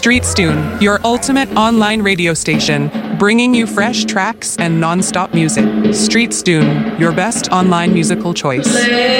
Streetstune, your ultimate online radio station, bringing you fresh tracks and non-stop music. Streetstune, your best online musical choice.